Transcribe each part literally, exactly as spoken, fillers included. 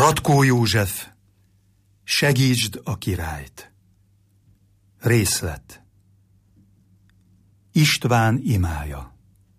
Ratkó József, segítsd a királyt. Részlet. István imája.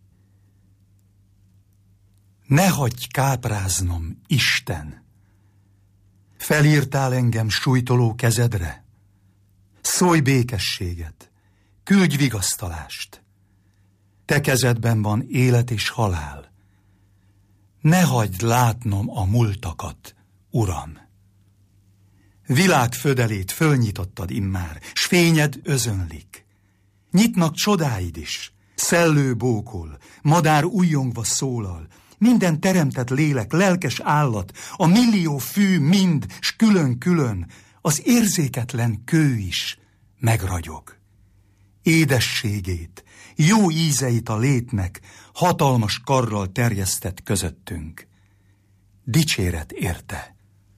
Ne hagyj kápráznom, Isten! Felírtál engem sújtoló kezedre? Szólj békességet, küldj vigasztalást. Te kezedben van élet és halál. Ne hagyd látnom a múltakat, Uram! Világ födelét fölnyitottad immár, s fényed özönlik. Nyitnak csodáid is, szellő bókol, madár újjongva szólal, minden teremtett lélek, lelkes állat, a millió fű mind, s külön-külön, az érzéketlen kő is megragyog. Édességét, jó ízeit a létnek hatalmas karral terjesztett közöttünk. Dicséret érte.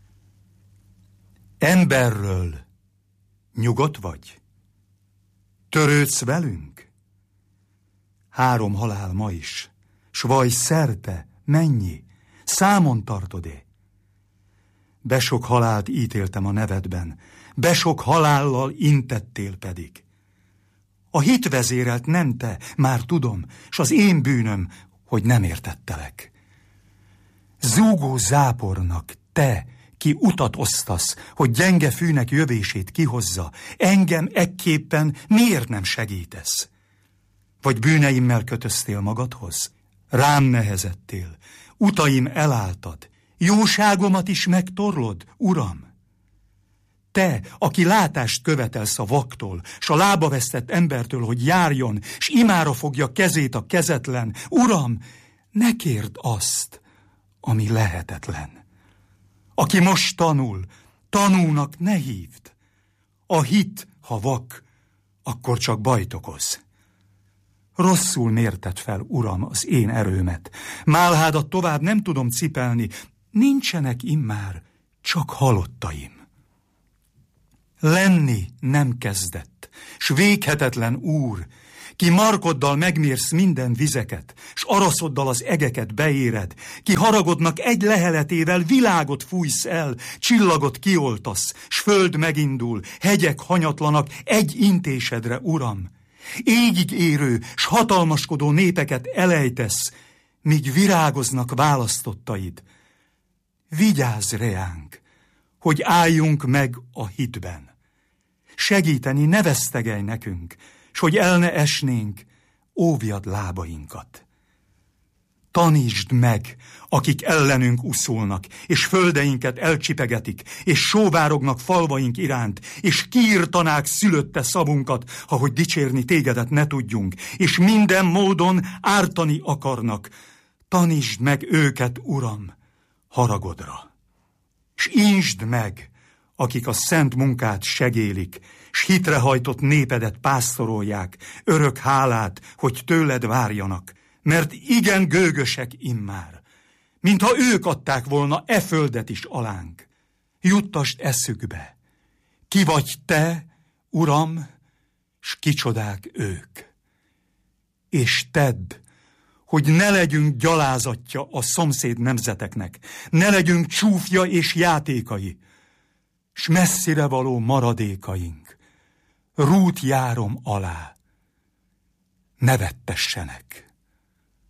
Emberről nyugodt vagy? Törődsz velünk? Három halál ma is, s vaj szerte, mennyi, számon tartod-e? Besok halált ítéltem a nevedben, besok halállal intettél pedig. A hit vezérelt nem te, már tudom, s az én bűnöm, hogy nem értettelek. Zúgó zápornak te, ki utat osztasz, hogy gyenge fűnek jövését kihozza, engem ekképpen miért nem segítesz? Vagy bűneimmel kötöztél magadhoz? Rám nehezettél, utaim elálltad, jóságomat is megtorlod, Uram? Te, aki látást követelsz a vaktól, s a lába vesztett embertől, hogy járjon, s imára fogja kezét a kezetlen, Uram, ne kérd azt, ami lehetetlen. Aki most tanul, tanúnak ne hívd. A hit, ha vak, akkor csak bajt okoz. Rosszul mérted fel, Uram, az én erőmet. Málhádat tovább nem tudom cipelni, nincsenek immár csak halottaim. Lenni nem kezdett, s véghetetlen Úr, ki markoddal megmérsz minden vizeket, s araszoddal az egeket beéred, ki haragodnak egy leheletével világot fújsz el, csillagot kioltasz, s föld megindul, hegyek hanyatlanak egy intésedre, Uram. Égig érő, s hatalmaskodó népeket elejtesz, míg virágoznak választottaid. Vigyázz reánk, hogy álljunk meg a hitben. Segíteni ne vesztegelj nekünk, s hogy el ne esnénk, óvjad lábainkat. Tanítsd meg, akik ellenünk uszulnak, és földeinket elcsipegetik, és sóvárognak falvaink iránt, és kiirtanák szülötte szavunkat, ahogy dicsérni tégedet ne tudjunk, és minden módon ártani akarnak. Tanítsd meg őket, Uram, haragodra. S insd meg, akik a szent munkát segélik, s hitrehajtott népedet pásztorolják, örök hálát, hogy tőled várjanak, mert igen gőgösek immár, mintha ők adták volna e földet is alánk. Juttasd eszükbe, ki vagy te, Uram, s kicsodák ők. És tedd, hogy ne legyünk gyalázatja a szomszéd nemzeteknek, ne legyünk csúfja és játékai, s messzire való maradékaink, rút járom alá, ne vettessenek.